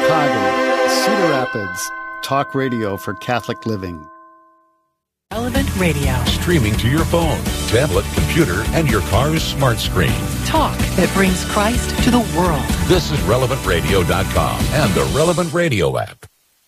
Chicago, Cedar Rapids, talk radio for Catholic living. Relevant Radio. Streaming to your phone, tablet, computer, and your car's smart screen. Talk that brings Christ to the world. This is RelevantRadio.com and the Relevant Radio app.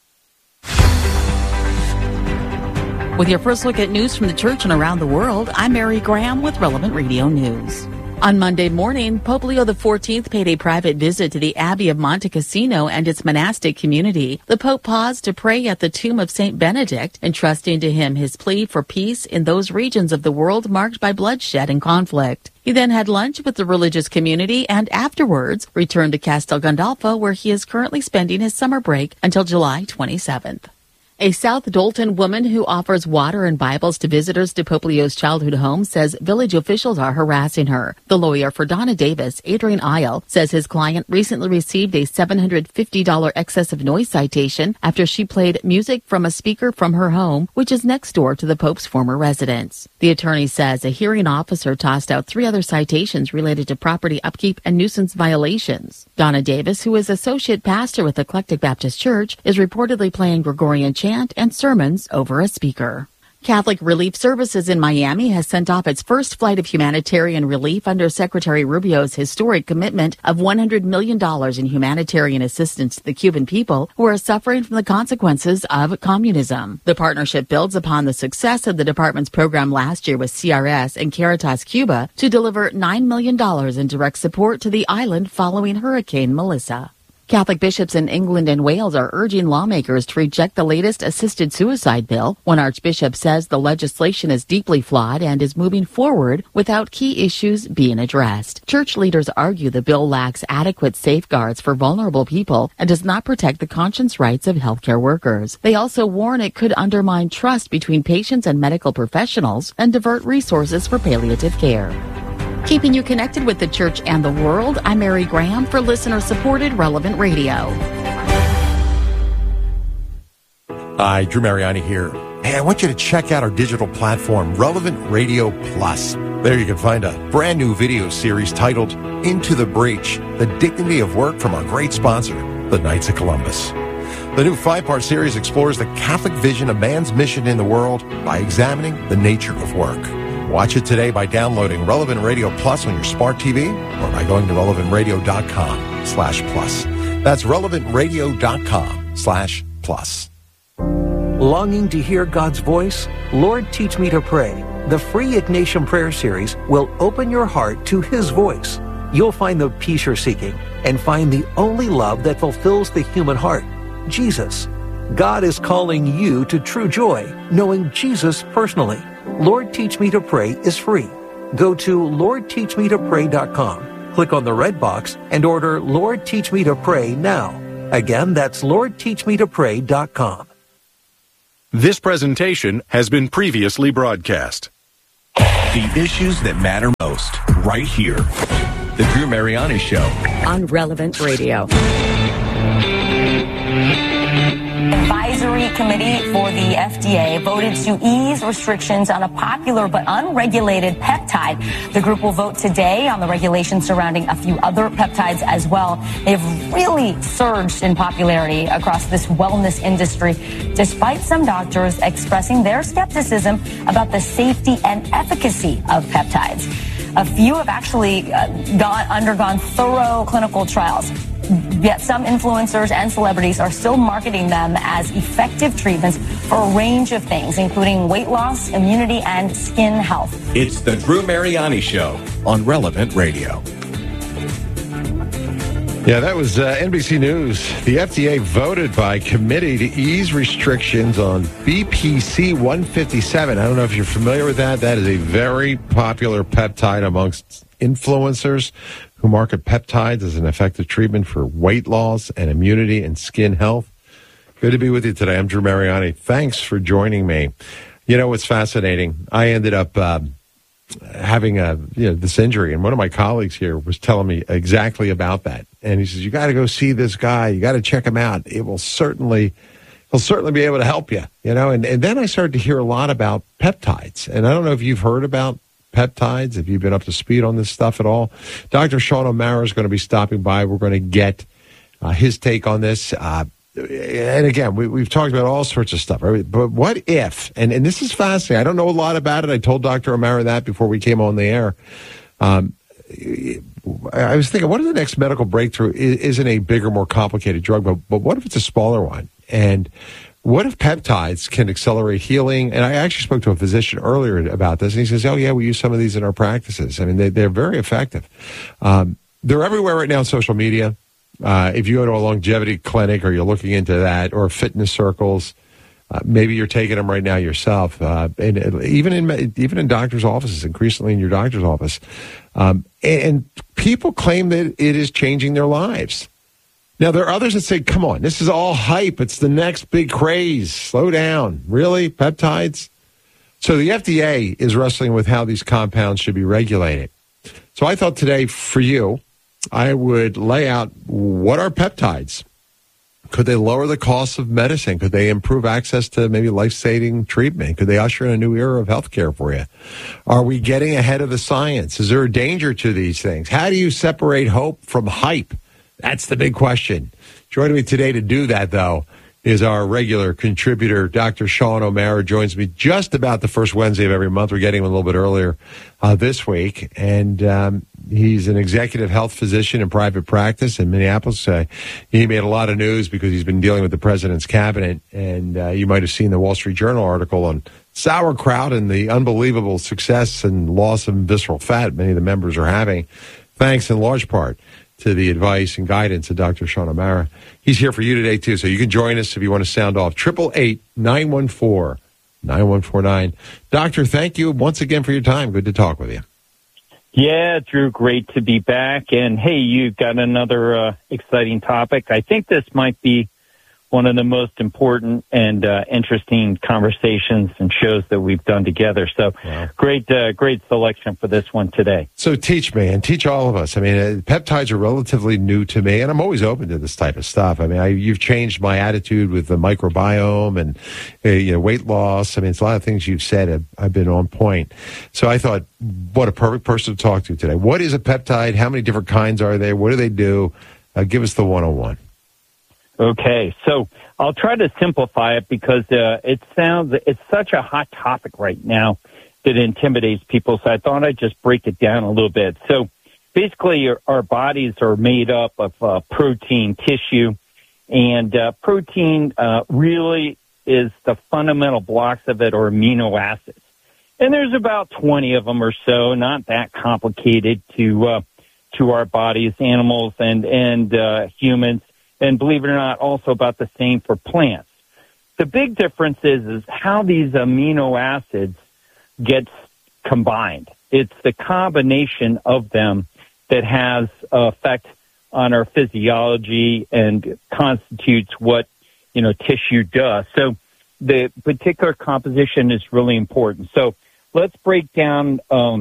With your first look at news from the church and around the world, I'm Mary Graham with Relevant Radio News. On Monday morning, Pope Leo XIV paid a private visit to the Abbey of Monte Cassino and its monastic community. The Pope paused to pray at the tomb of St. Benedict, entrusting to him his plea for peace in those regions of the world marked by bloodshed and conflict. He then had lunch with the religious community and afterwards returned to Castel Gandolfo, where he is currently spending his summer break until July 27th. A South Dolton woman who offers water and Bibles to visitors to Pope Leo's childhood home says village officials are harassing her. The lawyer for Donna Davis, Adrian Isle, says his client recently received a $750 excessive noise citation after she played music from a speaker from her home, which is next door to the Pope's former residence. The attorney says a hearing officer tossed out 3 other citations related to property upkeep and nuisance violations. Donna Davis, who is associate pastor with Eclectic Baptist Church, is reportedly playing Gregorian chant and sermons over a speaker. Catholic Relief Services in Miami has sent off its first flight of humanitarian relief under Secretary Rubio's historic commitment of $100 million in humanitarian assistance to the Cuban people who are suffering from the consequences of communism. The partnership builds upon the success of the department's program last year with CRS and Caritas Cuba to deliver $9 million in direct support to the island following Hurricane Melissa. Catholic bishops in England and Wales are urging lawmakers to reject the latest assisted suicide bill. One archbishop says the legislation is deeply flawed and is moving forward without key issues being addressed. Church leaders argue the bill lacks adequate safeguards for vulnerable people and does not protect the conscience rights of healthcare workers. They also warn it could undermine trust between patients and medical professionals and divert resources for palliative care. Keeping you connected with the church and the world, I'm Mary Graham for listener-supported Relevant Radio. Hi, Drew Mariani here. Hey, I want you to check out our digital platform, Relevant Radio Plus. There you can find a brand new video series titled Into the Breach, The Dignity of Work from our great sponsor, the Knights of Columbus. The new 5-part series explores the Catholic vision of man's mission in the world by examining the nature of work. Watch it today by downloading Relevant Radio Plus on your smart TV or by going to relevantradio.com/plus. That's relevantradio.com/plus. Longing to hear God's voice? Lord, Teach Me to Pray. The free Ignatian Prayer Series will open your heart to His voice. You'll find the peace you're seeking and find the only love that fulfills the human heart, Jesus. God is calling you to true joy, knowing Jesus personally. Lord Teach Me to Pray is free. Go to LordTeachMeToPray.com, click on the red box, and order Lord Teach Me to Pray now. Again, that's LordTeachMeToPray.com. This presentation has been previously broadcast. The issues that matter most, right here. The Drew Mariani Show. On Relevant Radio. Advisory Committee for the FDA voted to ease restrictions on a popular but unregulated peptide. The group will vote today on the regulations surrounding a few other peptides as well. They've really surged in popularity across this wellness industry, despite some doctors expressing their skepticism about the safety and efficacy of peptides. A few have actually undergone thorough clinical trials. Yet some influencers and celebrities are still marketing them as effective treatments for a range of things, including weight loss, immunity, and skin health. It's the Drew Mariani Show on Relevant Radio. Yeah, that was NBC News. The FDA voted by committee to ease restrictions on BPC 157. I don't know if you're familiar with that. That is a very popular peptide amongst influencers who market peptides as an effective treatment for weight loss and immunity and skin health. Good to be with you today. I'm Drew Mariani. Thanks for joining me. You know, it's fascinating. I ended up having this injury, and one of my colleagues here was telling me exactly about that. And he says, you got to go see this guy. You got to check him out. He'll certainly be able to help you, you know. And then I started to hear a lot about peptides. And I don't know if you've heard about peptides, if you've been up to speed on this stuff at all. Dr. Sean O'Mara is going to be stopping by. We're going to get his take on this. And again, we've talked about all sorts of stuff, right? But what if, and this is fascinating. I don't know a lot about it. I told Dr. O'Mara that before we came on the air. I was thinking, what if the next medical breakthrough isn't a bigger, more complicated drug, but what if it's a smaller one? And what if peptides can accelerate healing? And I actually spoke to a physician earlier about this, and he says, oh, yeah, we use some of these in our practices. I mean, they're very effective. They're everywhere right now on social media. If you go to a longevity clinic or you're looking into that, or fitness circles, maybe you're taking them right now yourself. And even in doctors' offices, increasingly in your doctor's office. And people claim that it is changing their lives. Now, there are others that say, come on, this is all hype. It's the next big craze. Slow down. Really? Peptides? So the FDA is wrestling with how these compounds should be regulated. So I thought today for you, I would lay out, what are peptides? Could they lower the cost of medicine? Could they improve access to maybe life-saving treatment? Could they usher in a new era of healthcare for you? Are we getting ahead of the science? Is there a danger to these things? How do you separate hope from hype? That's the big question. Joining me today to do that, though, is our regular contributor, Dr. Sean O'Mara, joins me just about the first Wednesday of every month. We're getting him a little bit earlier this week. And he's an executive health physician in private practice in Minneapolis. He made a lot of news because he's been dealing with the president's cabinet. And you might have seen the Wall Street Journal article on sauerkraut and the unbelievable success and loss of visceral fat many of the members are having, thanks in large part to the advice and guidance of Dr. Sean O'Mara. He's here for you today, too, so you can join us if you want to sound off. 888-914-9149. Doctor, thank you once again for your time. Good to talk with you. Yeah, Drew, great to be back. And, hey, you've got another exciting topic. I think this might be one of the most important and interesting conversations and shows that we've done together. So wow. Great selection for this one today. So teach me and teach all of us. I mean, peptides are relatively new to me, and I'm always open to this type of stuff. I mean, you've changed my attitude with the microbiome and weight loss. I mean, it's a lot of things you've said. I've been on point. So I thought, what a perfect person to talk to today. What is a peptide? How many different kinds are there? What do they do? Give us the 101. Okay, so I'll try to simplify it because it's such a hot topic right now that intimidates people. So I thought I'd just break it down a little bit. So basically, our bodies are made up of protein, tissue, and protein really is the fundamental blocks of it, or amino acids. And there's about 20 of them or so, not that complicated to our bodies, animals and humans. And believe it or not, also about the same for plants. The big difference is how these amino acids get combined. It's the combination of them that has effect on our physiology and constitutes what, tissue does. So the particular composition is really important. So let's break down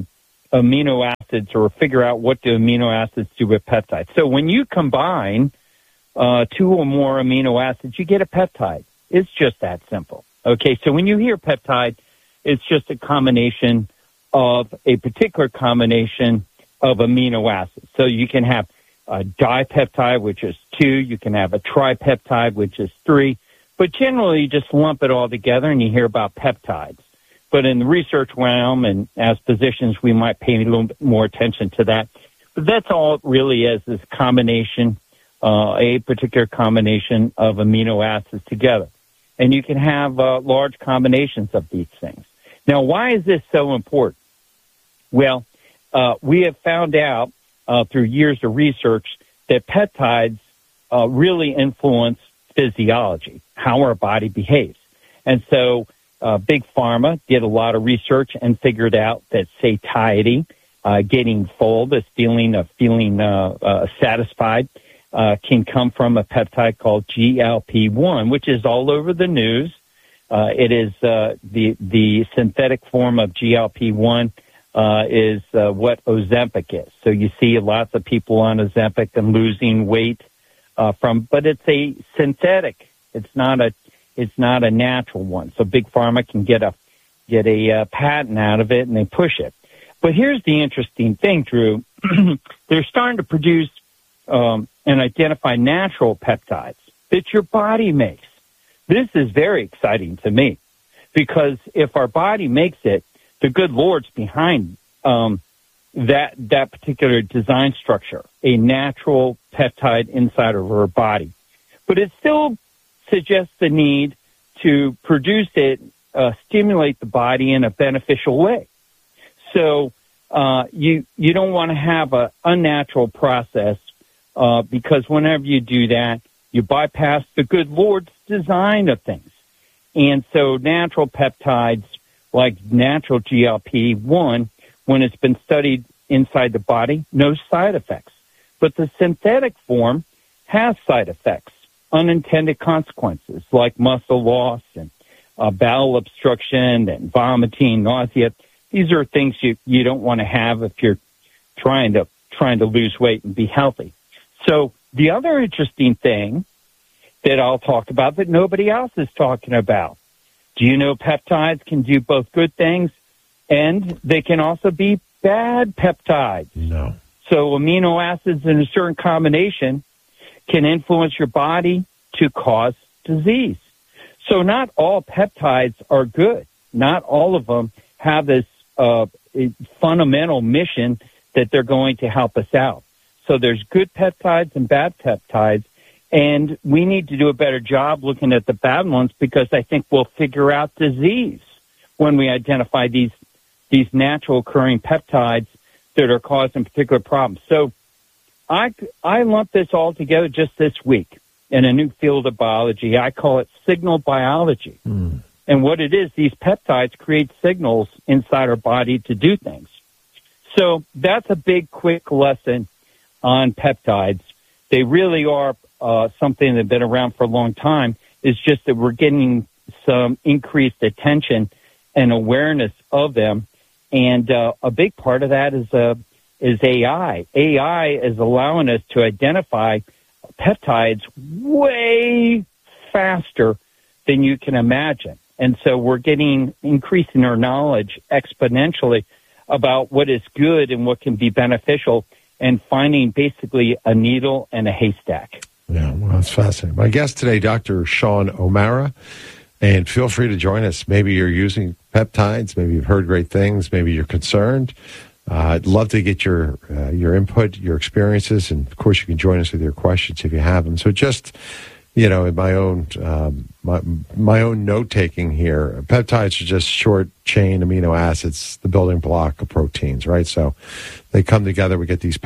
amino acids, or figure out what do amino acids do with peptides. So when you combine two or more amino acids, you get a peptide. It's just that simple. Okay, so when you hear peptide, it's just a combination of a particular combination of amino acids. So you can have a dipeptide, which is 2. You can have a tripeptide, which is 3. But generally, you just lump it all together and you hear about peptides. But in the research realm, and as physicians, we might pay a little bit more attention to that. But that's all it really is combination, a particular combination of amino acids together. And you can have large combinations of these things. Now, why is this so important? Well, we have found out through years of research that peptides really influence physiology, how our body behaves. And so Big Pharma did a lot of research and figured out that satiety, getting full, this feeling of feeling satisfied, can come from a peptide called GLP-1, which is all over the news. It is the synthetic form of GLP-1 is what Ozempic is. So you see lots of people on Ozempic and losing weight but it's a synthetic. It's not a natural one. So Big Pharma can get a patent out of it, and they push it. But here's the interesting thing, Drew. They're starting to produce and identify natural peptides that your body makes. This is very exciting to me, because if our body makes it, the good Lord's behind that particular design structure, a natural peptide inside of our body. But it still suggests the need to produce it, stimulate the body in a beneficial way. So you don't want to have an unnatural process, because whenever you do that, you bypass the good Lord's design of things. And so natural peptides like natural GLP-1, when it's been studied inside the body, no side effects. But the synthetic form has side effects, unintended consequences like muscle loss and bowel obstruction and vomiting, nausea. These are things you don't want to have if you're trying to lose weight and be healthy. So the other interesting thing that I'll talk about that nobody else is talking about, do you know peptides can do both good things and they can also be bad peptides? No. So amino acids in a certain combination can influence your body to cause disease. So not all peptides are good. Not all of them have this fundamental mission that they're going to help us out. So there's good peptides and bad peptides, and we need to do a better job looking at the bad ones, because I think we'll figure out disease when we identify these natural occurring peptides that are causing particular problems. So I lumped this all together just this week in a new field of biology. I call it signal biology. And what it is, these peptides create signals inside our body to do things. So that's a big, quick lesson on peptides. They really are something that have been around for a long time. It's just that we're getting some increased attention and awareness of them. And a big part of that is AI. AI is allowing us to identify peptides way faster than you can imagine. And so we're increasing our knowledge exponentially about what is good and what can be beneficial, and finding basically a needle in a haystack. Yeah, well, that's fascinating. My guest today, Dr. Sean O'Mara, and feel free to join us. Maybe you're using peptides, maybe you've heard great things, maybe you're concerned. I'd love to get your input, your experiences, and of course you can join us with your questions if you have them. So just, in my own my own note taking here, peptides are just short chain amino acids, the building block of proteins, right? So they come together. We get these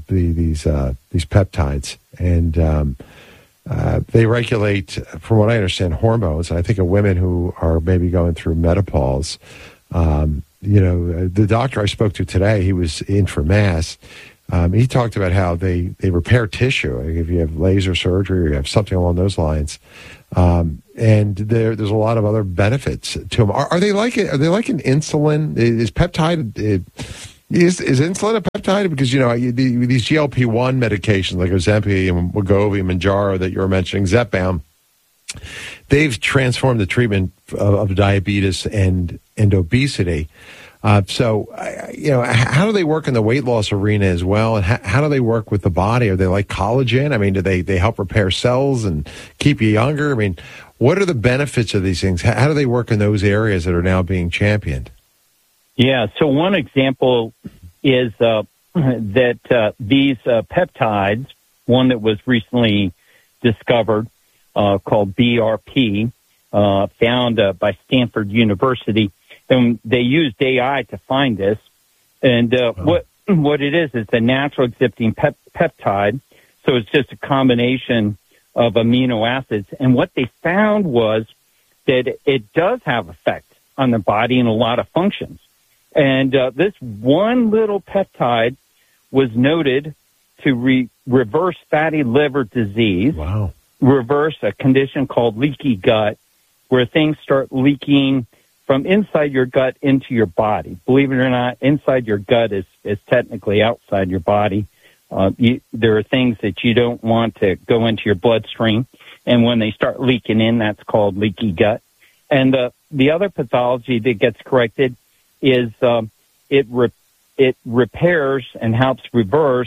peptides, and they regulate, from what I understand, hormones. And I think of women who are maybe going through menopause. The doctor I spoke to today, he was in for Mass. He talked about how they repair tissue. If you have laser surgery or you have something along those lines, and there's a lot of other benefits to them. Are they like an insulin? Is peptide is insulin a peptide? Because these GLP-1 medications like Ozempic and Wegovy, Mounjaro that you were mentioning, Zepbound, they've transformed the treatment of diabetes and obesity. So how do they work in the weight loss arena as well? And how do they work with the body? Are they like collagen? I mean, do they help repair cells and keep you younger? I mean, what are the benefits of these things? How do they work in those areas that are now being championed? Yeah, so one example is that these peptides, one that was recently discovered called BRP, found by Stanford University, and they used AI to find this. And what it is a natural excipiting peptide. So it's just a combination of amino acids. And what they found was that it does have effect on the body in a lot of functions. And this one little peptide was noted to reverse fatty liver disease. Wow. Reverse a condition called leaky gut, where things start leaking from inside your gut into your body. Believe it or not, inside your gut is technically outside your body. There are things that you don't want to go into your bloodstream, and when they start leaking in, that's called leaky gut. And the other pathology that gets corrected is it repairs and helps reverse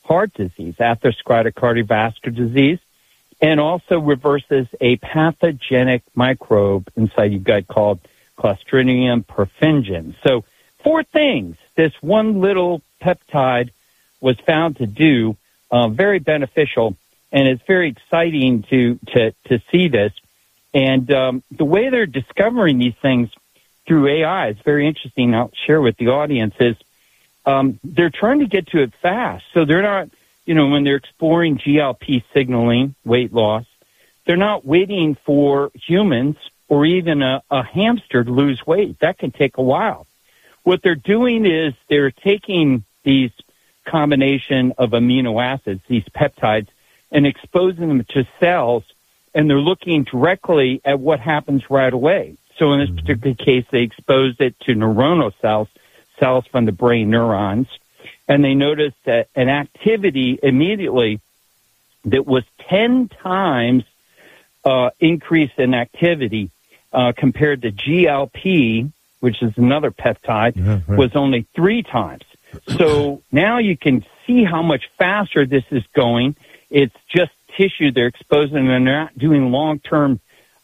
heart disease, atherosclerotic cardiovascular disease, and also reverses a pathogenic microbe inside your gut called Clostridium perfringens. So 4 things this one little peptide was found to do, very beneficial, and it's very exciting to see this. And the way they're discovering these things through AI is very interesting. I'll share with the audience is they're trying to get to it fast. So they're not, when they're exploring GLP signaling, weight loss, they're not waiting for humans or even a hamster to lose weight. That can take a while. What they're doing is they're taking these combination of amino acids, these peptides, and exposing them to cells, and they're looking directly at what happens right away. So in this particular case, they exposed it to neuronal cells from the brain neurons, and they noticed that an activity immediately that was 10 times increase in activity compared to GLP, which is another peptide, was only 3 times. So now you can see how much faster this is going. It's just tissue they're exposing, and they're not doing long-term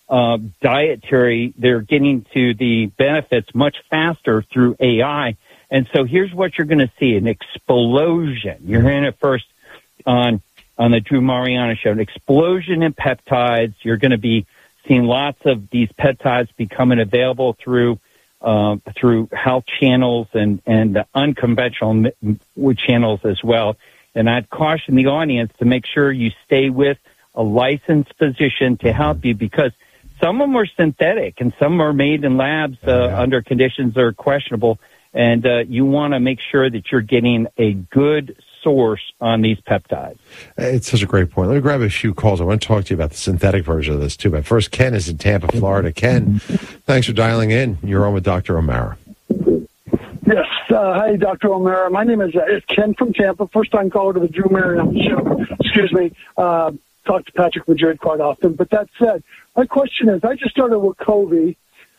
dietary. They're getting to the benefits much faster through AI. And so here's what you're going to see, an explosion. You're hearing it first on the Drew Mariani Show, an explosion in peptides. You're going to be seeing lots of these peptides becoming available through health channels and unconventional channels as well. And I'd caution the audience to make sure you stay with a licensed physician to help you, because some of them are synthetic and some are made in labs under conditions that are questionable. And you want to make sure that you're getting a good source on these peptides. It's such a great point. Let me grab a few calls. I want to talk to you about the synthetic version of this, too. But first, Ken is in Tampa, Florida. Ken, thanks for dialing in. You're on with Dr. O'Mara. Yes. Hi, Dr. O'Mara. My name is Ken from Tampa. First-time caller to the Drew Mariani Show. Excuse me. Talk to Patrick Madrid quite often. But that said, my question is, I just started with Wegovy.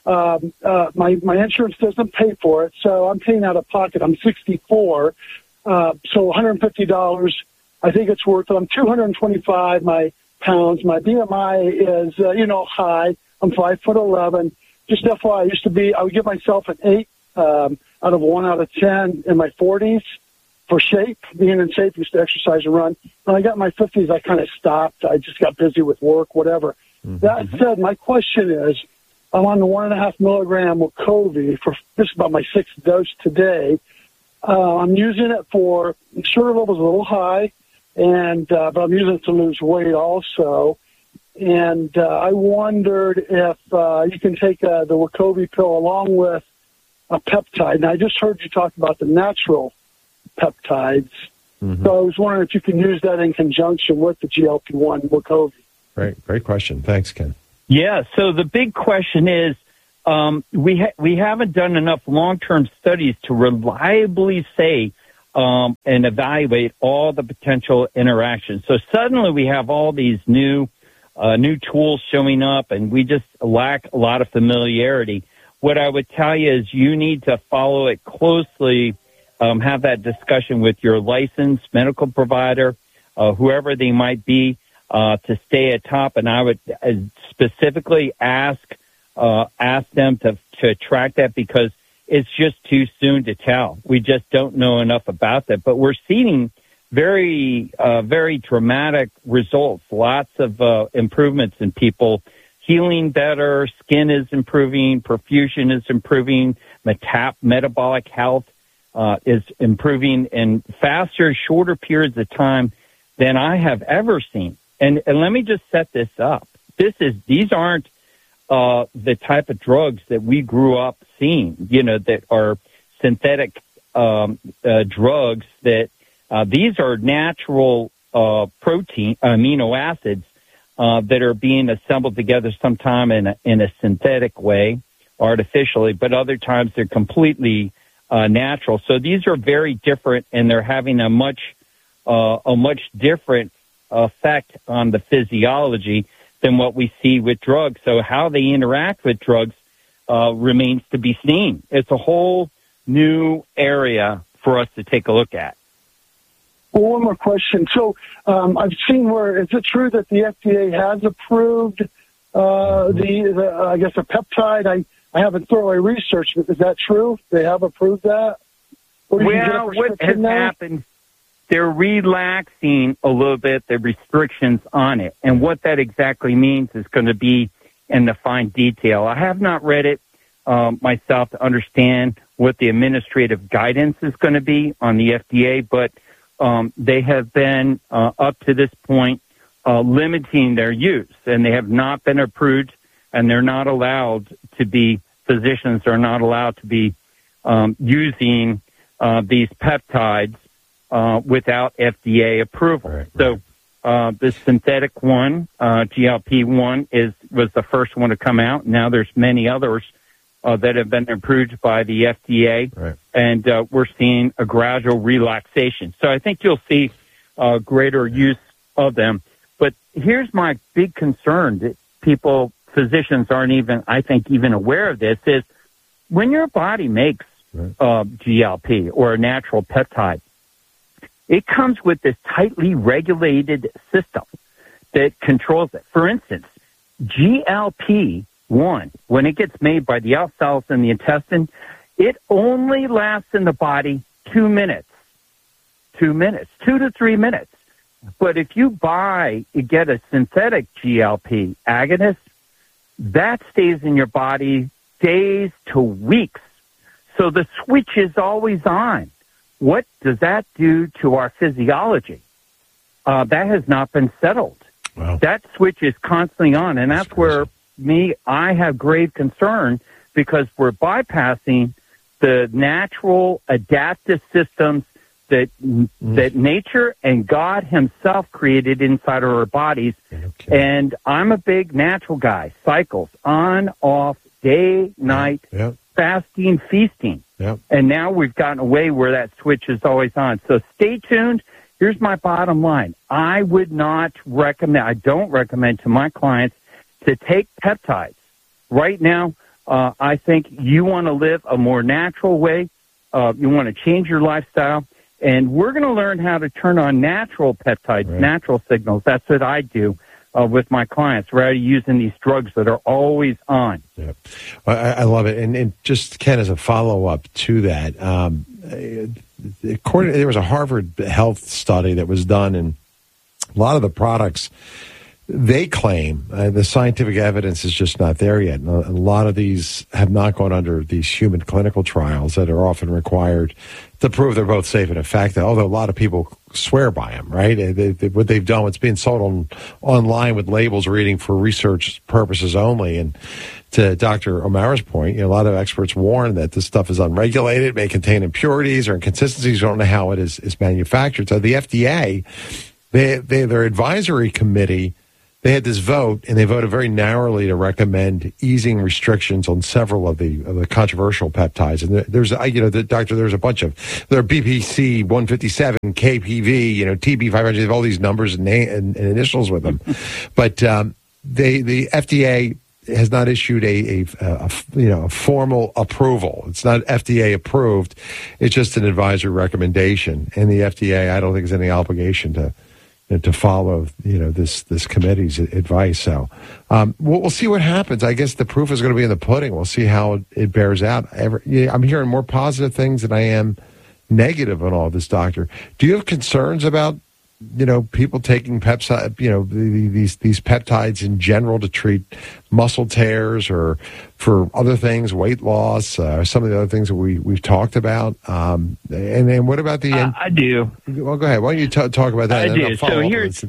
My insurance doesn't pay for it, so I'm paying out of pocket. I'm 64, so $150. I think it's worth it. I'm 225 pounds. My BMI is, high. I'm 5'11". Just FYI, I would give myself an 8 out of 1 out of 10 in my 40s for shape. Being in shape, used to exercise and run. When I got in my 50s, I kind of stopped. I just got busy with work, whatever. Mm-hmm. That said, my question is, I'm on the 1.5 milligram Wegovy for this is about my 6th dose today. I'm using it for sugar levels a little high, but I'm using it to lose weight also. And I wondered if you can take the Wegovy pill along with a peptide. And I just heard you talk about the natural peptides. Mm-hmm. So I was wondering if you can use that in conjunction with the GLP-1 Wegovy. Great question. Thanks, Ken. Yeah, so the big question is we haven't done enough long-term studies to reliably say and evaluate all the potential interactions. So suddenly we have all these new tools showing up, and we just lack a lot of familiarity. What I would tell you is you need to follow it closely, have that discussion with your licensed medical provider, whoever they might be, to stay atop. And I would specifically ask them to track that, because it's just too soon to tell. We just don't know enough about that. But we're seeing very dramatic results, lots of improvements in people healing better, skin is improving, perfusion is improving, metabolic health is improving in faster, shorter periods of time than I have ever seen. And let me just set this up. These aren't the type of drugs that we grew up seeing, that are synthetic drugs. That these are natural protein amino acids that are being assembled together sometime in a synthetic way, artificially, but other times they're completely natural. So these are very different, and they're having a much different effect on the physiology than what we see with drugs. So how they interact with drugs remains to be seen. It's a whole new area for us to take a look at. Well, one more question. So I've seen is it true that the FDA has approved I guess a peptide? I haven't thoroughly researched it. Is that true? They have approved that? Well, what has happened, they're relaxing a little bit the restrictions on it. And what that exactly means is going to be in the fine detail. I have not read it myself to understand what the administrative guidance is going to be on the FDA, but they have been, up to this point, limiting their use, and they have not been approved, and they're not allowed to be, physicians are not allowed to be using these peptides without FDA approval. Right. So the synthetic one, GLP-1, was the first one to come out. Now there's many others that have been approved by the FDA, right. And we're seeing a gradual relaxation. So I think you'll see greater use of them. But here's my big concern that physicians aren't even aware of this, is when your body makes GLP or a natural peptide, it comes with this tightly regulated system that controls it. For instance, GLP-1, when it gets made by the out cells in the intestine, it only lasts in the body 2 minutes. 2 to 3 minutes. But if you get a synthetic GLP agonist, that stays in your body days to weeks. So the switch is always on. What does that do to our physiology? That has not been settled. Wow. That switch is constantly on, and that's where I have grave concern, because we're bypassing the natural adaptive systems that nature and God himself created inside of our bodies. Okay. And I'm a big natural guy. Cycles, on, off, day, night, fasting, feasting. Yep. And now we've gotten away where that switch is always on. So stay tuned. Here's my bottom line. I don't recommend to my clients to take peptides. Right now, I think you want to live a more natural way. You want to change your lifestyle. And we're going to learn how to turn on natural peptides, natural signals. That's what I do with my clients, rather than using these drugs that are always on. Yeah. I love it. And just, Ken, as a follow-up to that, there was a Harvard Health study that was done, and a lot of the products, they claim the scientific evidence is just not there yet. And a lot of these have not gone under these human clinical trials that are often required to prove they're both safe and effective, although a lot of people swear by them, right? What they've done, it's being sold online with labels reading for research purposes only. And to Dr. O'Mara's point, a lot of experts warn that this stuff is unregulated, may contain impurities or inconsistencies. Don't know how it is manufactured. So the FDA, their advisory committee, they had this vote, and they voted very narrowly to recommend easing restrictions on several of the controversial peptides. And there's a bunch of, there are BPC 157, KPV, TB 500, they have all these numbers and initials with them. But the FDA has not issued a formal approval. It's not FDA approved. It's just an advisory recommendation. And the FDA, I don't think, has any obligation to follow, this committee's advice. So we'll see what happens. I guess the proof is going to be in the pudding. We'll see how it bears out. I'm hearing more positive things than I am negative on all this, Doctor. Do you have concerns about, people taking these peptides in general to treat muscle tears or for other things, weight loss, some of the other things that we've talked about? And then what about the... I do. Well, go ahead. Why don't you talk about that? I do. So here's,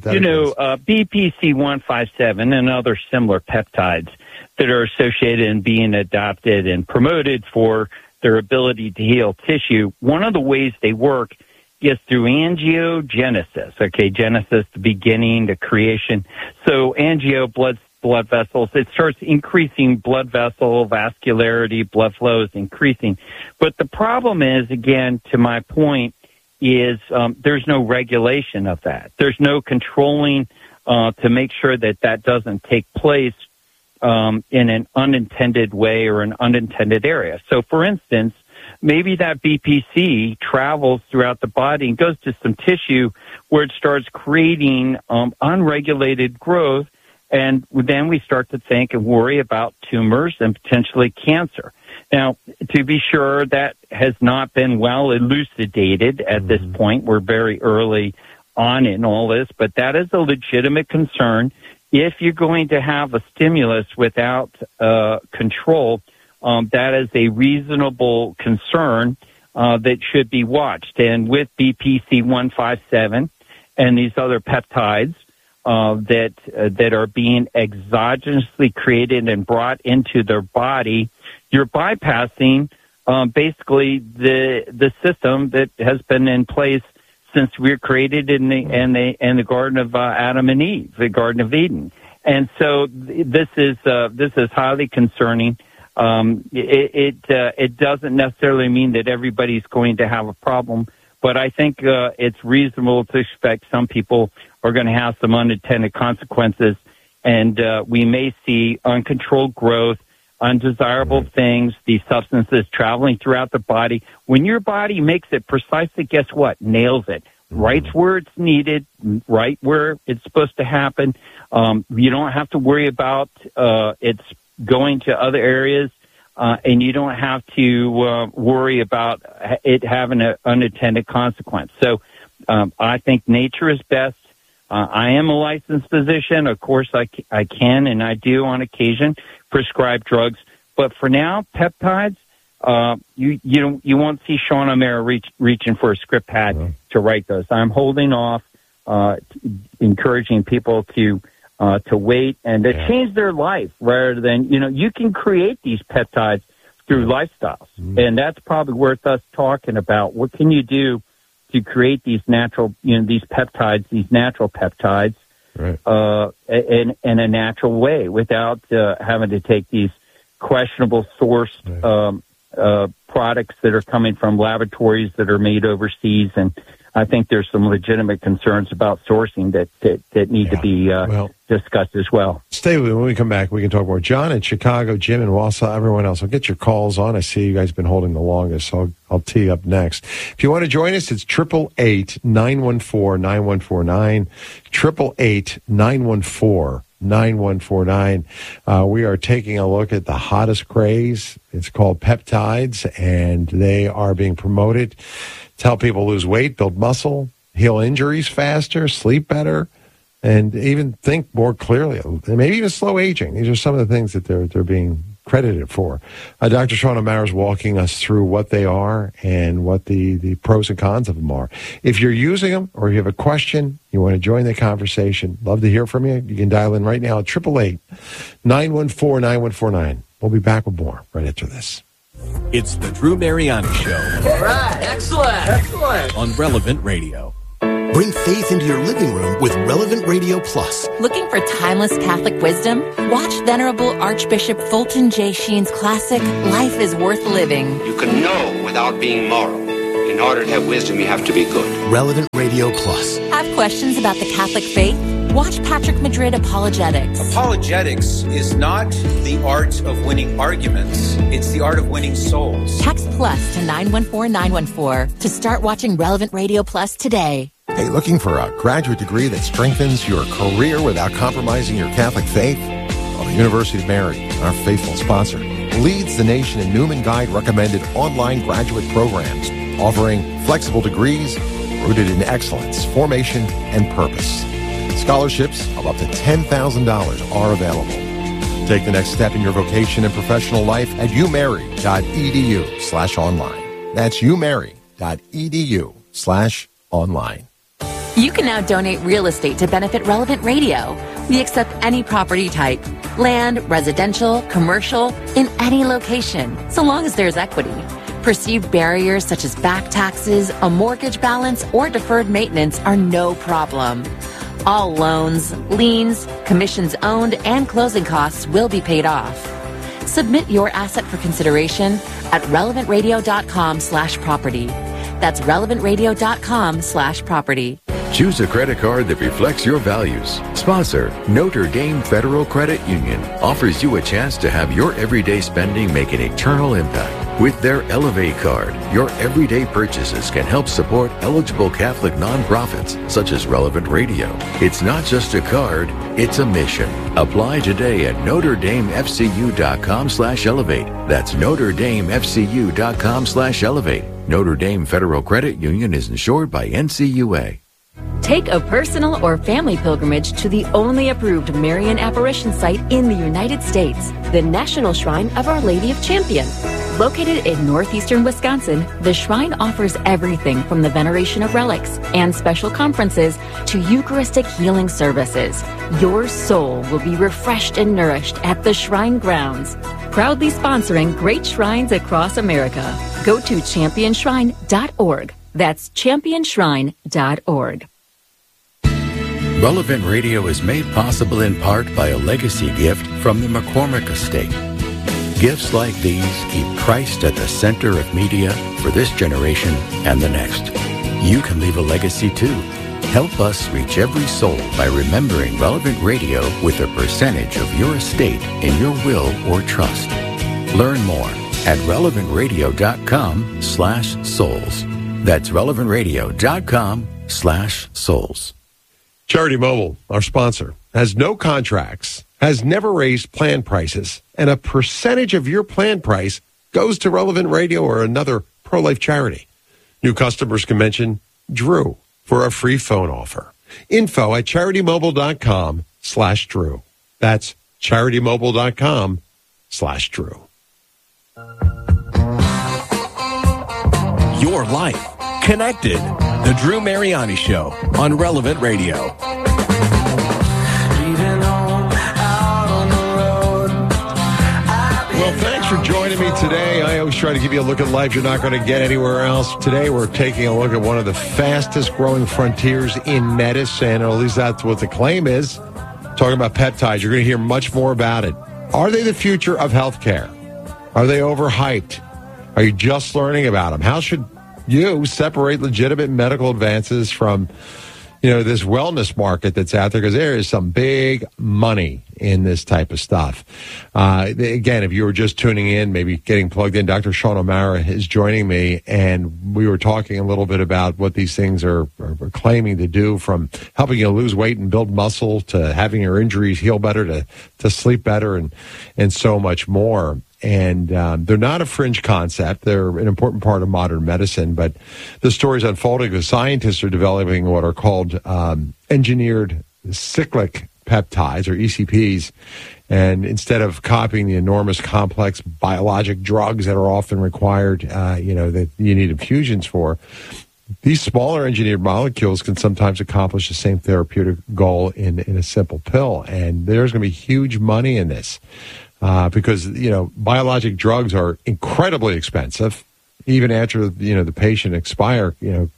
BPC 157 and other similar peptides that are associated and being adopted and promoted for their ability to heal tissue. One of the ways they work is through angiogenesis. Okay, genesis, the beginning, the creation. So blood vessels, it starts increasing blood vessel vascularity, blood flow is increasing. But the problem is, again, to my point, is there's no regulation of that. There's no controlling to make sure that doesn't take place in an unintended way or an unintended area. So, for instance, maybe that BPC travels throughout the body and goes to some tissue where it starts creating unregulated growth, and then we start to think and worry about tumors and potentially cancer. Now, to be sure, that has not been well elucidated at this point. We're very early on in all this, but that is a legitimate concern. If you're going to have a stimulus without control, that is a reasonable concern that should be watched. And with BPC 157 and these other peptides that are being exogenously created and brought into their body, you're bypassing basically the system that has been in place since we were created in the Garden of Adam and Eve, the Garden of Eden. And so this is highly concerning. It doesn't necessarily mean that everybody's going to have a problem, but I think it's reasonable to expect some people are going to have some unintended consequences, and we may see uncontrolled growth, undesirable things, these substances traveling throughout the body. When your body makes it precisely, guess what? Nails it. Right where it's needed, right where it's supposed to happen. You don't have to worry about it's going to other areas, and you don't have to worry about it having an unintended consequence. So I think nature is best. I am a licensed physician. Of course, I can and I do on occasion prescribe drugs. But for now, peptides, you won't see Sean O'Mara reaching for a script pad to write those. I'm holding off, encouraging people to wait and to change their life rather than, you can create these peptides through lifestyles. And that's probably worth us talking about. What can you do to create these natural, these peptides, these natural peptides, in a natural way without having to take these questionable sourced products that are coming from laboratories that are made overseas. And I think there's some legitimate concerns about sourcing that need to be discussed as well. Stay with me. When we come back, we can talk more. John in Chicago, Jim in Wausau, everyone else. I'll get your calls on. I see you guys have been holding the longest, so I'll tee up next. If you want to join us, it's 888-914-9149, 888-914-9149. We are taking a look at the hottest craze. It's called peptides, and they are being promoted to help people lose weight, build muscle, heal injuries faster, sleep better, and even think more clearly, maybe even slow aging. These are some of the things that they're being credited for. Dr. Sean O'Mara is walking us through what they are and what the pros and cons of them are. If you're using them or you have a question, you want to join the conversation, love to hear from you. You can dial in right now at 888-914-9149. We'll be back with more right after this. It's the Drew Mariani Show. All right. Excellent. On Relevant Radio. Bring faith into your living room with Relevant Radio Plus. Looking for timeless Catholic wisdom? Watch Venerable Archbishop Fulton J. Sheen's classic, Life is Worth Living. You can know without being moral. In order to have wisdom, you have to be good. Relevant Radio Plus. Have questions about the Catholic faith? Watch Patrick Madrid Apologetics. Apologetics is not the art of winning arguments. It's the art of winning souls. Text plus to 914-914 to start watching Relevant Radio Plus today. Hey, looking for a graduate degree that strengthens your career without compromising your Catholic faith? Well, the University of Mary, our faithful sponsor, leads the nation in Newman Guide recommended online graduate programs, offering flexible degrees rooted in excellence, formation, and purpose. Scholarships of up to $10,000 are available. Take the next step in your vocation and professional life at umary.edu/online. That's umary.edu/online. You can now donate real estate to benefit Relevant Radio. We accept any property type, land, residential, commercial, in any location, so long as there's equity. Perceived barriers such as back taxes, a mortgage balance, or deferred maintenance are no problem. All loans, liens, commissions owned, and closing costs will be paid off. Submit your asset for consideration at relevantradio.com/property. That's relevantradio.com/property. Choose a credit card that reflects your values. Sponsor Notre Dame Federal Credit Union offers you a chance to have your everyday spending make an eternal impact. With their Elevate card, your everyday purchases can help support eligible Catholic nonprofits such as Relevant Radio. It's not just a card, it's a mission. Apply today at NotreDameFCU.com/elevate. That's NotreDameFCU.com/elevate. Notre Dame Federal Credit Union is insured by NCUA. Take a personal or family pilgrimage to the only approved Marian apparition site in the United States, the National Shrine of Our Lady of Champion. Located in northeastern Wisconsin, the shrine offers everything from the veneration of relics and special conferences to Eucharistic healing services. Your soul will be refreshed and nourished at the shrine grounds. Proudly sponsoring great shrines across America. Go to championshrine.org. That's championshrine.org. Relevant Radio is made possible in part by a legacy gift from the McCormick Estate. Gifts like these keep Christ at the center of media for this generation and the next. You can leave a legacy too. Help us reach every soul by remembering Relevant Radio with a percentage of your estate in your will or trust. Learn more at relevantradio.com/souls. That's relevantradio.com/souls. Charity Mobile, our sponsor, has no contracts, has never raised plan prices, and a percentage of your plan price goes to Relevant Radio or another pro-life charity. New customers can mention Drew for a free phone offer. Info at CharityMobile.com/Drew. That's CharityMobile.com/Drew. Your life connected. The Drew Mariani Show on Relevant Radio. Well, thanks for joining me today. I always try to give you a look at life you're not going to get anywhere else. Today, we're taking a look at one of the fastest growing frontiers in medicine, or at least that's what the claim is. Talking about peptides. You're going to hear much more about it. Are they the future of healthcare? Are they overhyped? Are you just learning about them? How should you separate legitimate medical advances from, this wellness market that's out there? Because there is some big money in this type of stuff. Again, if you were just tuning in, maybe getting plugged in, Dr. Sean O'Mara is joining me, and we were talking a little bit about what these things are claiming to do, from helping you lose weight and build muscle to having your injuries heal better to sleep better and so much more. And they're not a fringe concept. They're an important part of modern medicine. But the story's unfolding. The scientists are developing what are called engineered cyclic peptides, or ECPs. And instead of copying the enormous complex biologic drugs that are often required, that you need infusions for, these smaller engineered molecules can sometimes accomplish the same therapeutic goal in a simple pill. And there's going to be huge money in this. Because, biologic drugs are incredibly expensive, even after, the patient expire,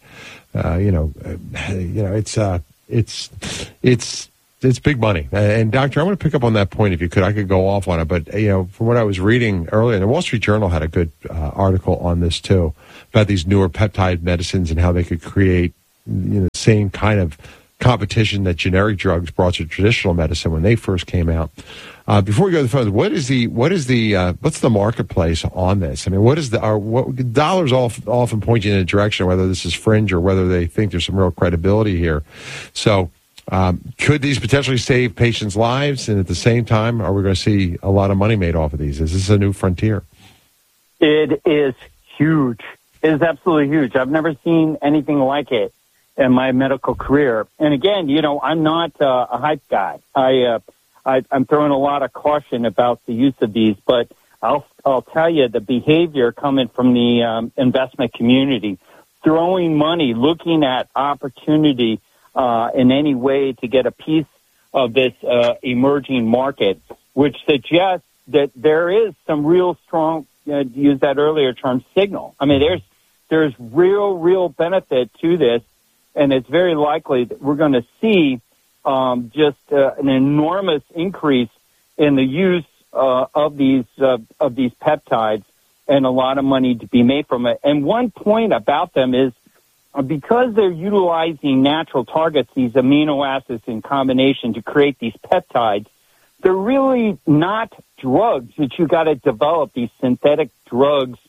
it's big money. And doctor, I want to pick up on that point if you could. I could go off on it, but, from what I was reading earlier, the Wall Street Journal had a good article on this too, about these newer peptide medicines and how they could create, the same kind of competition that generic drugs brought to traditional medicine when they first came out. Before we go to the phones, what's the marketplace on this? I mean, what dollars often point you in a direction, whether this is fringe or whether they think there's some real credibility here. So, could these potentially save patients' lives? And at the same time, are we going to see a lot of money made off of these? Is this a new frontier? It is huge. It is absolutely huge. I've never seen anything like it in my medical career. And again, I'm not a hype guy. I'm throwing a lot of caution about the use of these, but I'll tell you the behavior coming from the investment community, throwing money, looking at opportunity in any way to get a piece of this emerging market, which suggests that there is some real strong, use that earlier term, signal. I mean, there's real benefit to this, and it's very likely that we're going to see just an enormous increase in the use of these peptides, and a lot of money to be made from it. And one point about them is because they're utilizing natural targets, these amino acids in combination to create these peptides, they're really not drugs that you got to develop, these synthetic drugs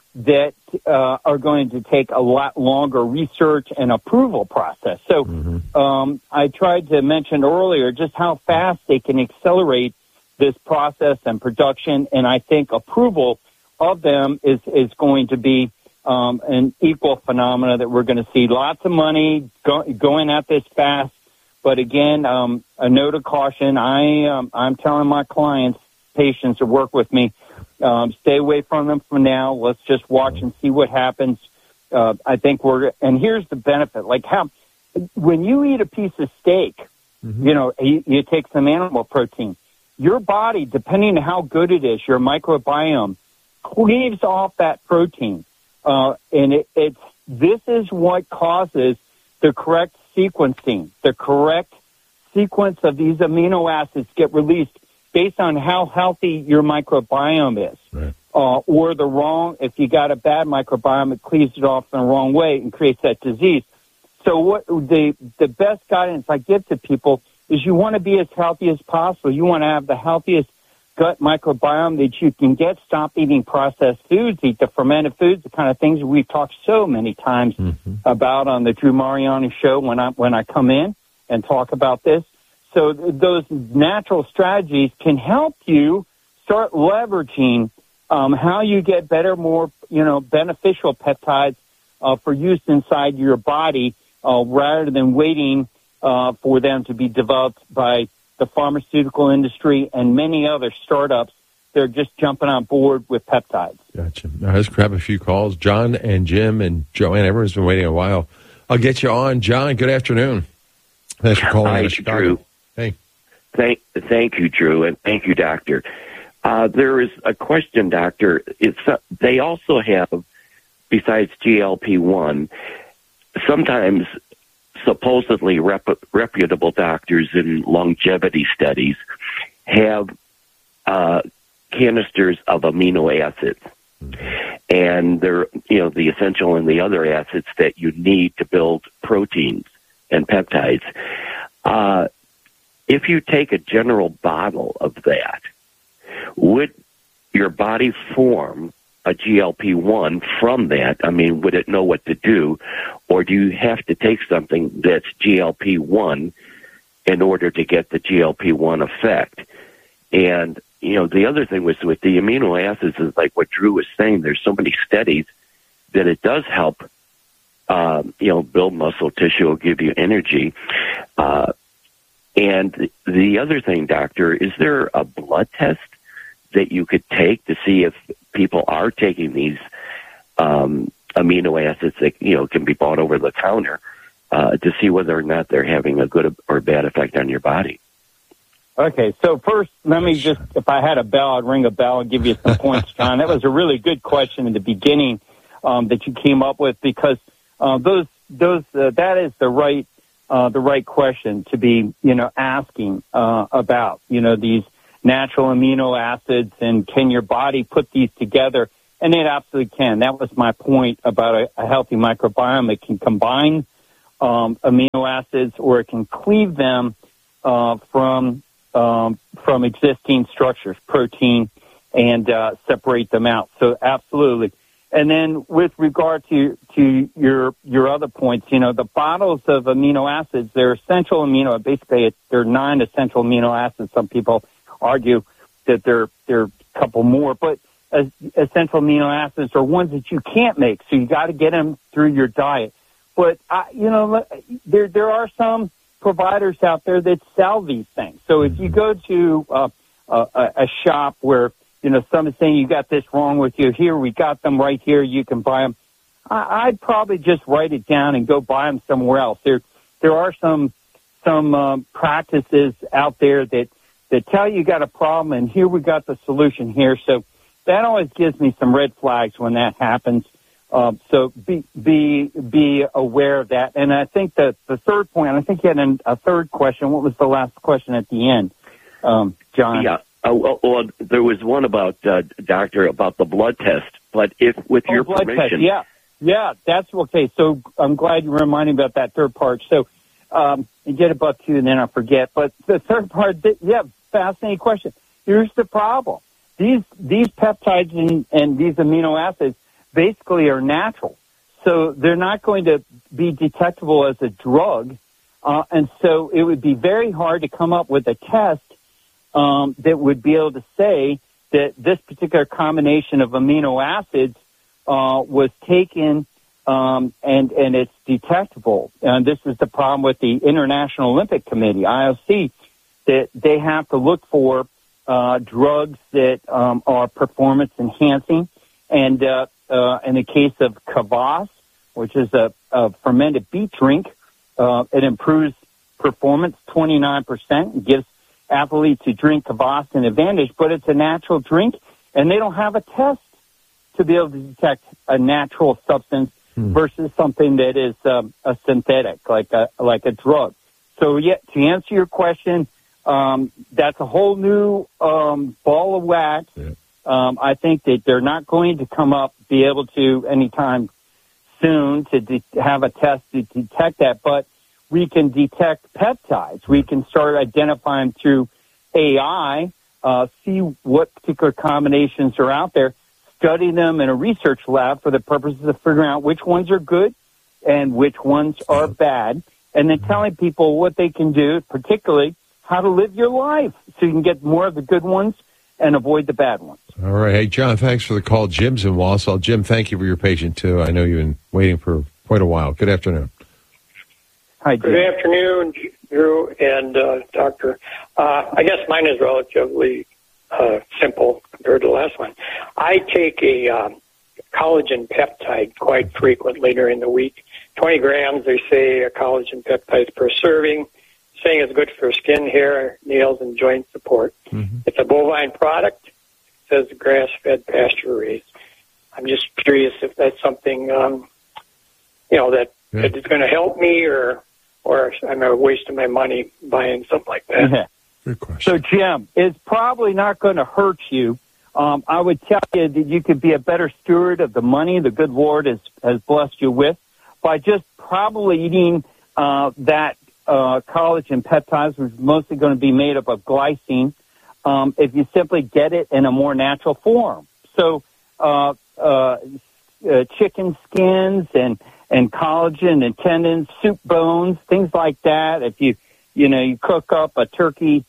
that are going to take a lot longer research and approval process. So I tried to mention earlier just how fast they can accelerate this process and production, and I think approval of them is going to be an equal phenomena that we're going to see. Lots of money going at this fast, but again, a note of caution. I'm telling my clients, patients who work with me, stay away from them for now. Let's just watch and see what happens. I think and here's the benefit. Like when you eat a piece of steak, you take some animal protein. Your body, depending on how good it is, your microbiome cleaves off that protein. And this is what causes the correct sequencing. The correct sequence of these amino acids get released based on how healthy your microbiome is. Right. Or the wrong, if you got a bad microbiome, it cleaves it off in the wrong way and creates that disease. So what the best guidance I give to people is you want to be as healthy as possible. You want to have the healthiest gut microbiome that you can get. Stop eating processed foods, eat the fermented foods, the kind of things we've talked so many times about on the Drew Mariani show when I come in and talk about this. So those natural strategies can help you start leveraging how you get better, more beneficial peptides for use inside your body rather than waiting for them to be developed by the pharmaceutical industry and many other startups. They're just jumping on board with peptides. Gotcha. Now, let's grab a few calls. John and Jim and Joanne, everyone's been waiting a while. I'll get you on. John, good afternoon. Thanks for calling out of Chicago. Drew. Hey. Thank you, Drew, and thank you, Doctor. There is a question, Doctor. They also have, besides GLP-1, sometimes supposedly reputable doctors in longevity studies have canisters of amino acids. And they're, the essential and the other acids that you need to build proteins and peptides. If you take a general bottle of that, would your body form a GLP-1 from that? I mean, would it know what to do? Or do you have to take something that's GLP-1 in order to get the GLP-1 effect? And, the other thing was with the amino acids is like what Drew was saying. There's so many studies that it does help, build muscle tissue, give you energy. And the other thing, Doctor, is there a blood test that you could take to see if people are taking these amino acids that, can be bought over the counter to see whether or not they're having a good or bad effect on your body? Okay, so first, let me just, if I had a bell, I'd ring a bell and give you some points, John. That was a really good question in the beginning that you came up with because that is the right question to be, asking about, these natural amino acids and can your body put these together? And it absolutely can. That was my point about a healthy microbiome. It can combine amino acids or it can cleave them from existing structures, protein, and separate them out. So absolutely. And then with regard to your other points, the bottles of amino acids, they're essential basically they're 9 essential amino acids. Some people argue that there are a couple more, but essential amino acids are ones that you can't make, so you got to get them through your diet. But there are some providers out there that sell these things. So if you go to a shop where someone's saying you got this wrong with you, here we got them right here, you can buy them. I'd probably just write it down and go buy them somewhere else. There are some practices out there that tell you got a problem, and here we got the solution here. So that always gives me some red flags when that happens. So be aware of that. And I think that the third point, I think you had a third question. What was the last question at the end, John? Yeah. Well, there was one about, Doctor, about the blood test. But if with your blood permission. Test, yeah, that's okay. So I'm glad you reminded me about that third part. So you get about 2 and then I forget. But the third part, fascinating question. Here's the problem. These peptides and these amino acids, basically are natural. So they're not going to be detectable as a drug. And so it would be very hard to come up with a test that would be able to say that this particular combination of amino acids was taken and it's detectable. And this is the problem with the International Olympic Committee, IOC, that they have to look for drugs that are performance enhancing. And in the case of Kvass, which is a fermented beet drink, it improves performance 29% and gives athletes who drink Kvass an advantage, but it's a natural drink, and they don't have a test to be able to detect a natural substance versus something that is a synthetic, like a drug. So, yeah, to answer your question, that's a whole new ball of wax. Yeah. I think that they're not going to be able to anytime soon to have a test to detect that, but we can detect peptides. We can start identifying through AI, see what particular combinations are out there, study them in a research lab for the purposes of figuring out which ones are good and which ones are bad, and then telling people what they can do, particularly how to live your life so you can get more of the good ones and avoid the bad ones. All right. Hey, John, thanks for the call. Jim's in Wausau. Jim, thank you for your patience, too. I know you've been waiting for quite a while. Good afternoon. Hi, Jim. Good afternoon, Drew and Doctor. I guess mine is relatively simple compared to the last one. I take a collagen peptide quite frequently during the week. 20 grams, they say, a collagen peptide per serving. Saying it's good for skin, hair, nails, and joint support. Mm-hmm. It's a bovine product. It says grass-fed, pasture-raised. I'm just curious if that's something, that is going to help me, or I'm wasting my money buying something like that. Yeah. Good question. So, Jim, it's probably not going to hurt you. I would tell you that you could be a better steward of the money the good Lord has blessed you with by just probably eating that collagen peptides, which is mostly going to be made up of glycine, if you simply get it in a more natural form. So chicken skins and collagen and tendons, soup bones, things like that. If you cook up a turkey,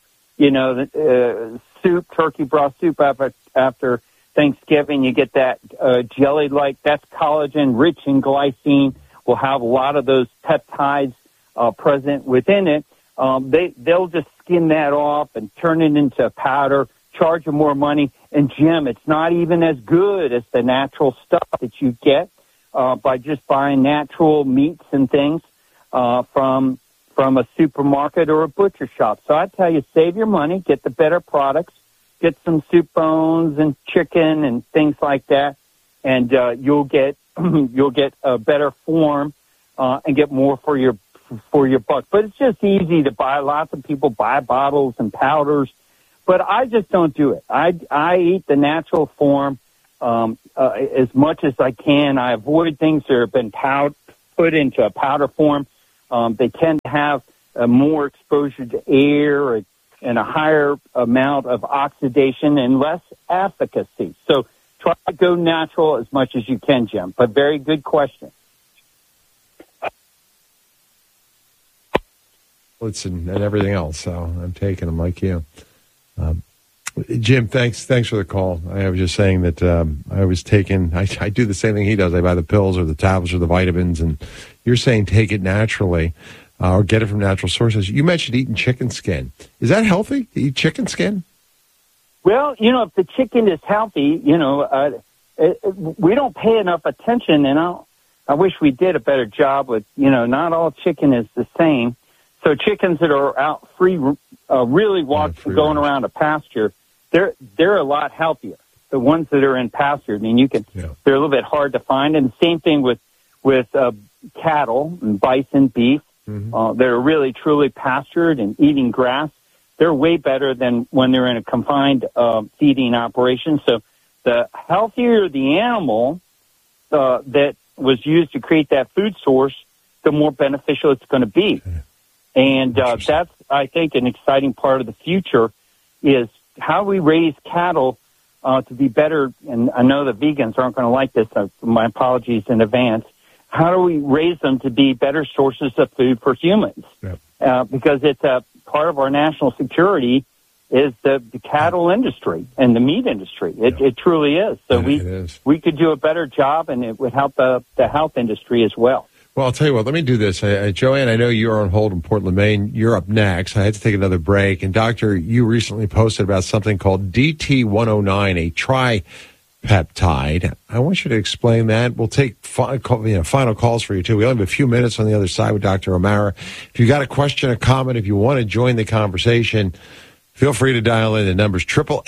soup, turkey broth soup after Thanksgiving, you get that jelly-like, that's collagen, rich in glycine, will have a lot of those peptides present within it. They'll just skim that off and turn it into powder, charge you more money. And, Jim, it's not even as good as the natural stuff that you get by just buying natural meats and things from a supermarket or a butcher shop. So I tell you, save your money, get the better products, get some soup bones and chicken and things like that, and you'll get a better form and get more for your buck. But it's just easy to buy. Lots of people buy bottles and powders, but I just don't do it. I eat the natural form as much as I can. I avoid things that have been put into a powder form. They tend to have more exposure to air and a higher amount of oxidation and less efficacy. So try to go natural as much as you can, Jim. But very good question. And everything else, so I'm taking them like you. Jim, thanks for the call. I was just saying that I do the same thing he does. I buy the pills or the tablets or the vitamins, and you're saying take it naturally or get it from natural sources. You mentioned eating chicken skin. Is that healthy, to eat chicken skin? Well, if the chicken is healthy, we don't pay enough attention, and I wish we did a better job with, not all chicken is the same. So chickens that are out free, really going around a pasture, they're a lot healthier. The ones that are in pasture, they're a little bit hard to find. And the same thing with cattle and bison, beef. Mm-hmm. They're really truly pastured and eating grass. They're way better than when they're in a confined feeding operation. So the healthier the animal that was used to create that food source, the more beneficial it's going to be. Okay. And that's, I think, an exciting part of the future is how we raise cattle to be better, and I know the vegans aren't going to like this, so my apologies in advance. How do we raise them to be better sources of food for humans? Yep. Because it's a part of our national security is the cattle industry and the meat industry. It truly is. So we could do a better job, and it would help the health industry as well. Well, I'll tell you what, let me do this. Joanne, I know you're on hold in Portland, Maine. You're up next. I had to take another break. And, Doctor, you recently posted about something called DT109, a tripeptide. I want you to explain that. We'll take final calls for you, too. We only have a few minutes on the other side with Dr. O'Mara. If you got a question, a comment, if you want to join the conversation, feel free to dial in. The number's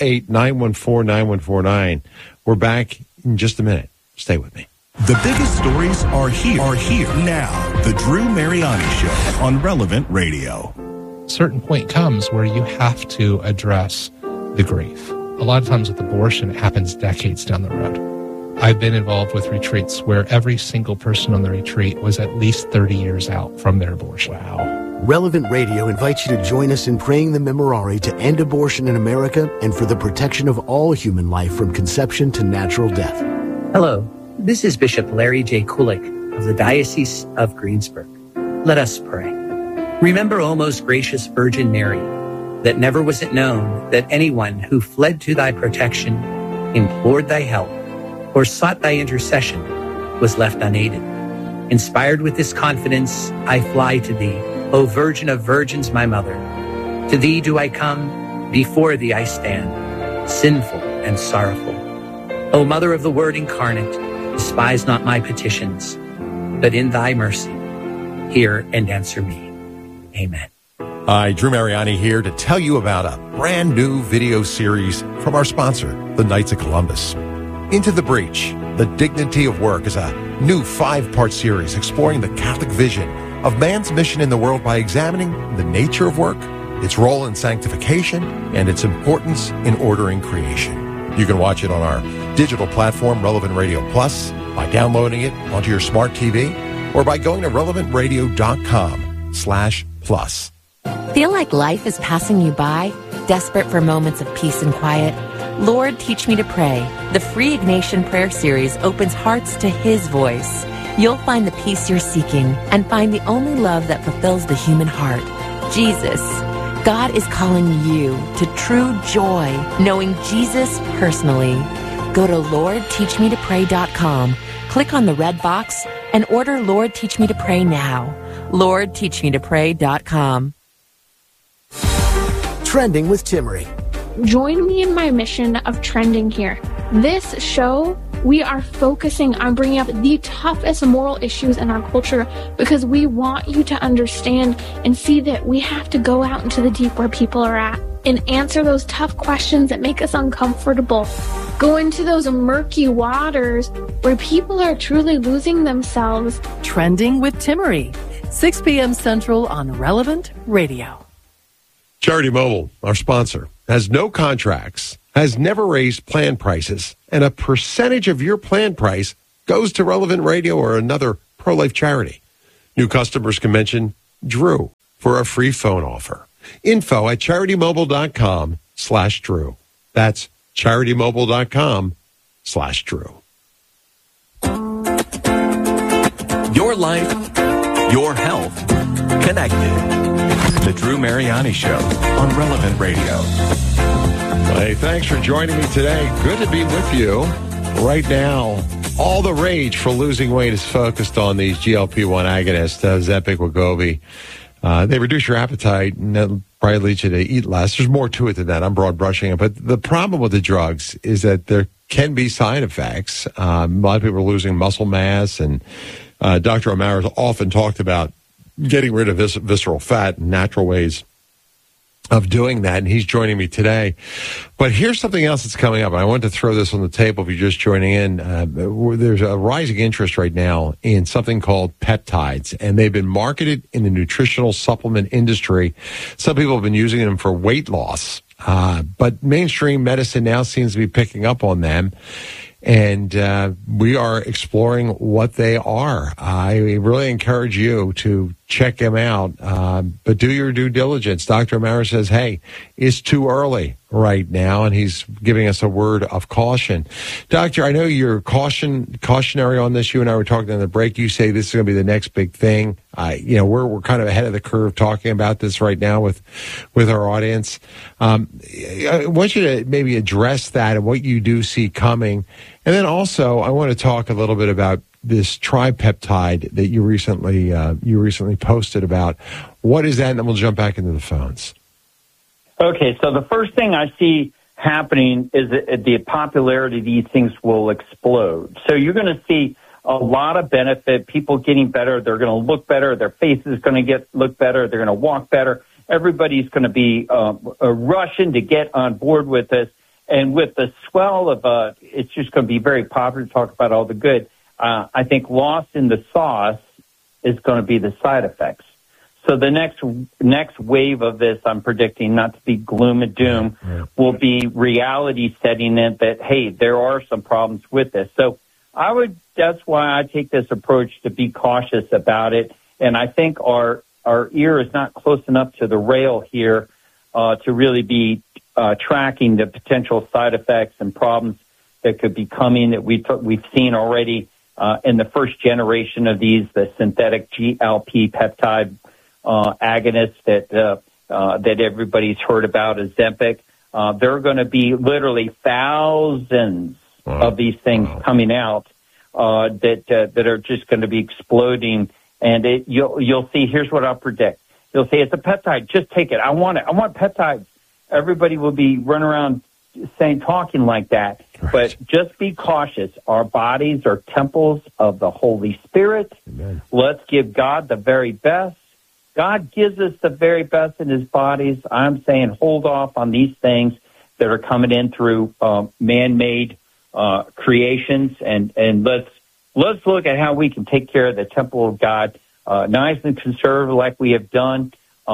888-914-9149. We're back in just a minute. Stay with me. The biggest stories are here now. The Drew Mariani Show on Relevant Radio. A certain point comes where you have to address the grief. A lot of times with abortion, it happens decades down the road. I've been involved with retreats where every single person on the retreat was at least 30 years out from their abortion. Wow. Relevant Radio invites you to join us in praying the Memorare to end abortion in America and for the protection of all human life from conception to natural death. Hello. This is Bishop Larry J. Kulik of the Diocese of Greensburg. Let us pray. Remember, O most gracious Virgin Mary, that never was it known that anyone who fled to thy protection, implored thy help, or sought thy intercession was left unaided. Inspired with this confidence, I fly to thee, O Virgin of Virgins, my Mother. To thee do I come, before thee I stand, sinful and sorrowful. O Mother of the Word incarnate, despise not my petitions, but in thy mercy, hear and answer me. Amen. Hi, Drew Mariani here to tell you about a brand new video series from our sponsor, the Knights of Columbus. Into the Breach, The Dignity of Work is a new 5-part series exploring the Catholic vision of man's mission in the world by examining the nature of work, its role in sanctification, and its importance in ordering creation. You can watch it on our digital platform, Relevant Radio Plus, by downloading it onto your smart TV, or by going to relevantradio.com/plus. Feel like life is passing you by? Desperate for moments of peace and quiet? Lord, Teach Me to Pray. The free Ignatian Prayer Series opens hearts to His voice. You'll find the peace you're seeking and find the only love that fulfills the human heart, Jesus. God is calling you to true joy, knowing Jesus personally. Go to LordTeachMeToPray.com, click on the red box, and order Lord Teach Me to Pray now. LordTeachMeToPray.com. Trending with Timmery. Join me in my mission of trending here. This show, we are focusing on bringing up the toughest moral issues in our culture because we want you to understand and see that we have to go out into the deep where people are at and answer those tough questions that make us uncomfortable. Go into those murky waters where people are truly losing themselves. Trending with Timmery, 6 p.m. Central on Relevant Radio. Charity Mobile, our sponsor, has no contracts, has never raised plan prices, and a percentage of your plan price goes to Relevant Radio or another pro-life charity. New customers can mention Drew for a free phone offer. Info at CharityMobile.com/Drew. That's CharityMobile.com/Drew. Your life, your health, connected. The Drew Mariani Show on Relevant Radio. Hey, thanks for joining me today. Good to be with you. Right now, all the rage for losing weight is focused on these GLP-1 agonists, Ozempic, Wegovy. They reduce your appetite and that probably leads you to eat less. There's more to it than that. I'm broad brushing it. But the problem with the drugs is that there can be side effects. A lot of people are losing muscle mass, and Dr. O'Mara has often talked about getting rid of visceral fat and natural ways of doing that, and he's joining me today. But here's something else that's coming up. I want to throw this on the table if you're just joining in. There's a rising interest right now in something called peptides, and they've been marketed in the nutritional supplement industry. Some people have been using them for weight loss, but mainstream medicine now seems to be picking up on them. And we are exploring what they are. I really encourage you to check them out, but do your due diligence. Dr. O'Mara says, hey, it's too early. right now, and he's giving us a word of caution. Doctor, I know you're cautionary on this. You and I were talking on the break. You say this is going to be the next big thing. We're kind of ahead of the curve talking about this right now with our audience. I want you to maybe address that and what you do see coming. And then also, I want to talk a little bit about this tripeptide that you recently posted about. What is that? And then we'll jump back into the phones. Okay, so the first thing I see happening is that the popularity of these things will explode. So you're going to see a lot of benefit, people getting better, they're going to look better, their face is going to look better, they're going to walk better. Everybody's going to be rushing to get on board with this. And with the swell of it's just going to be very popular to talk about all the good. I think lost in the sauce is going to be the side effects. So the next wave of this, I'm predicting, not to be gloom and doom, will be reality setting in that, hey, there are some problems with this. So that's why I take this approach to be cautious about it. And I think our ear is not close enough to the rail here to really be tracking the potential side effects and problems that could be coming that we've seen already in the first generation of these, the synthetic GLP peptide agonists that everybody's heard about, Ozempic. There are going to be literally thousands of these things coming out that are just going to be exploding. And you'll see. Here's what I'll predict. You'll say it's a peptide. Just take it. I want it. I want peptides. Everybody will be running around talking like that. Right. But just be cautious. Our bodies are temples of the Holy Spirit. Amen. Let's give God the very best. God gives us the very best in his bodies. I'm saying hold off on these things that are coming in through man-made creations, and let's look at how we can take care of the temple of God nice and conservative like we have done,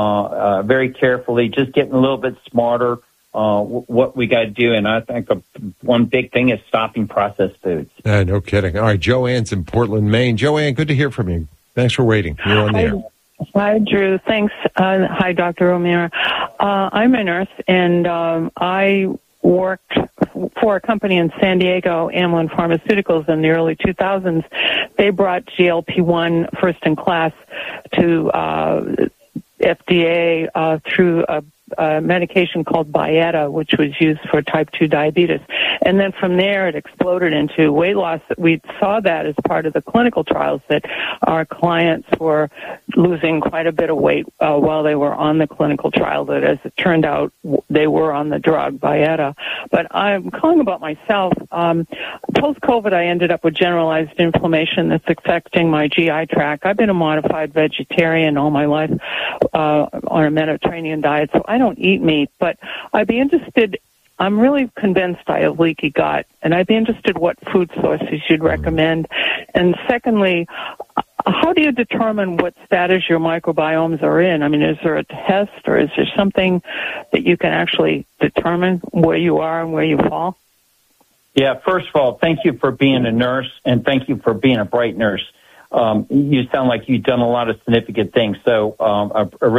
very carefully, just getting a little bit smarter what we got to do. And I think one big thing is stopping processed foods. No kidding. All right, Joanne's in Portland, Maine. Joanne, good to hear from you. Thanks for waiting. You're on the air. Hi, Drew. Thanks. Hi, Dr. O'Meara. I'm a nurse, and I worked for a company in San Diego, Amylin Pharmaceuticals, in the early 2000s. They brought GLP-1 first in class to FDA through a medication called Byetta, which was used for type 2 diabetes. And then from there, it exploded into weight loss. We saw that as part of the clinical trials, that our clients were losing quite a bit of weight while they were on the clinical trial, that as it turned out, they were on the drug Byetta. But I'm calling about myself. Post-COVID, I ended up with generalized inflammation that's affecting my GI tract. I've been a modified vegetarian all my life on a Mediterranean diet, so I don't eat meat, but I'd be interested. I'm really convinced I have leaky gut, and I'd be interested what food sources you'd recommend. And secondly, how do you determine what status your microbiomes are in? I mean, is there a test, or is there something that you can actually determine where you are and where you fall? Yeah, first of all, thank you for being a nurse, and thank you for being a bright nurse. You sound like you've done a lot of significant things, so I